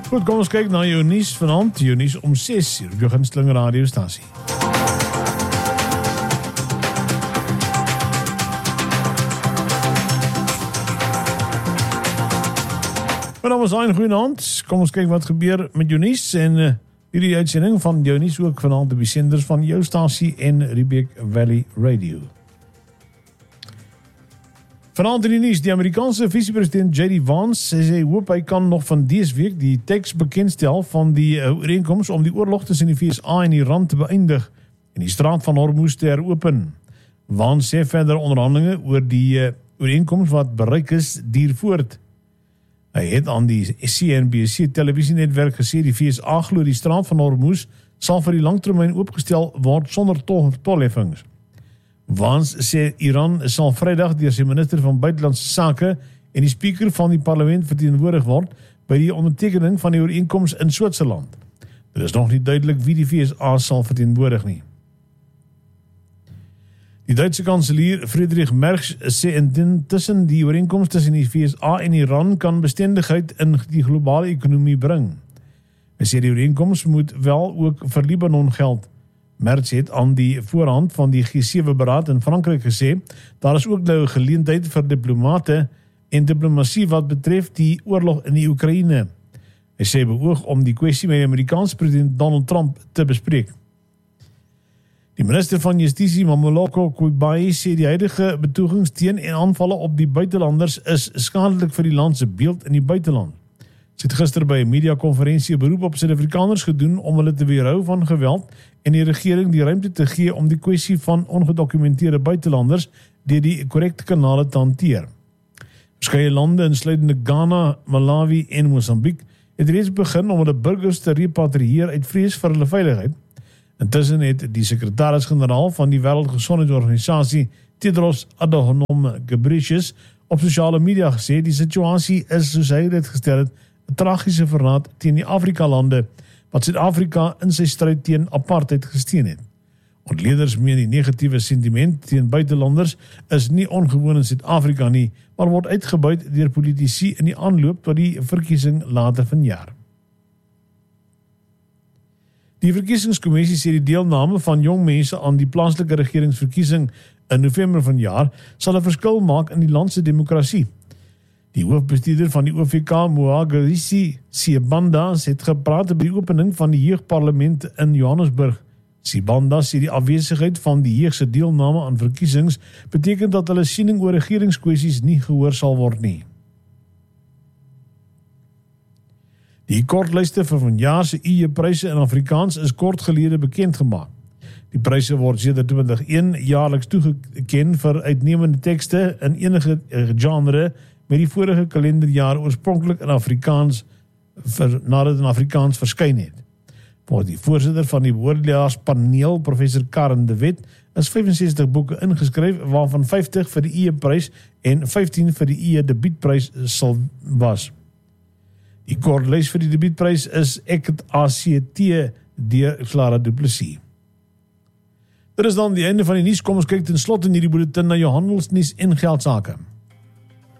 Goed, kom ons kyk na jou nuus vanaand. Jou nuus om 6 uur op jou gunsteling radiostasie. My naam is Hein, goeienaand. Kom ons kyk wat gebeur met jou nuus en hierdie uitsending van jou nuus ook vanaand op die senders van jou stasie en Riebeek Valley Radio. Vanaand in die nuus, die Amerikaanse vice-president J.D. Vance sê hoop hy kan nog van dese week die teks bekendstel van die ooreenkoms om die oorlog tussen die VSA en Iran te beëindig en die straat van Hormuz te heropen. Vance sê verder onderhandelinge oor die ooreenkoms wat bereik is duur voort. Hy het aan die CNBC televisienetwerk gesê die VSA glo die straat van Hormuz sal vir die langtermyn oopgestel word sonder tollheffings. Vance sê Iran sal Vrydag deur sy minister van buitelandse sake en die spreker van die parlement verteenwoordig word by die ondertekening van die ooreenkoms in Switserland. Dit is nog nie duidelik wie die VSA sal verteenwoordig nie. Die Duitse kanselier Friedrich Merz sê intussen die ooreenkoms tussen die VSA en Iran kan bestendigheid in die globale ekonomie bring. Hy sê die ooreenkoms moet wel ook vir Libanon geld. Merz het aan die voorhand van die G7-beraad in Frankryk gesê, daar is ook nou 'n geleentheid vir diplomate en diplomatie wat betref die oorlog in die Oekraïne. Hy sê beoog om die kwessie met die Amerikaanse president Donald Trump te bespreek. Die minister van Justisie, Mamoloko Kuibai, sê die huidige betogings teen en aanvalle op die buitelanders is skadelik vir die land se beeld in die buiteland. Sy het gister by 'n mediakonferensie 'n beroep op Suid-Afrikaners gedoen om hulle te weerhou van geweld en die regering die ruimte te gee om die kwessie van ongedokumenteerde buitelanders deur die korrekte kanale te hanteer. Verskeie lande, insluitende Ghana, Malawi en Mosambiek, het reeds begin om hulle burgers te repatrieer uit vrees vir hulle veiligheid. Intussen het die sekretaris-generaal van die Wêreldgesondheidsorganisasie, Tedros Adhanom Ghebreyesus, op sosiale media gesê die situasie is, soos hy dit gestel het, 'n tragiese verraad teen die Afrika-lande wat Suid-Afrika in sy stryd teen apartheid gesteun het. Ontleeders meen die negatiewe sentiment teen buitelanders is nie ongewoon in Suid-Afrika nie, maar word uitgebuit deur politici in die aanloop tot die verkiesing later vanjaar. Die verkiesingskommissie sê die deelname van jong mense aan die plaaslike regeringsverkiesing in November vanjaar sal 'n verskil maak in die land se demokrasie. Die hoofbestuurder van die OVK, Moagisi Sibanda, het gepraat by die opening van die jeugparlement in Johannesburg. Sibanda sê die afwesigheid van die jeug se deelname aan verkiesings beteken dat hulle siening oor regeringskwessies nie gehoor sal word nie. Die kortlyste vir vanjaar se EU-pryse in Afrikaans is kort gelede bekend gemaak. Die pryse word sedert 2001 jaarliks toegeken vir uitnemende tekste in enige genre met die vorige kalenderjaar oorspronklik in Afrikaans nadat in Afrikaans verskyn het. Volgens die voorsitter van die beoordelaarspaneel, professor Karen de Wet, is 65 boeke ingeskryf waarvan 50 vir die EU-prys en 15 vir die EU-debietprys sal was. Die kortlys vir die debietprys is ACT deur Clara Du Plessis. Dit is dan die einde van die nuus. Kom ons kyk ten slotte in hierdie bulletin na jou handelsnuus en geldsaake.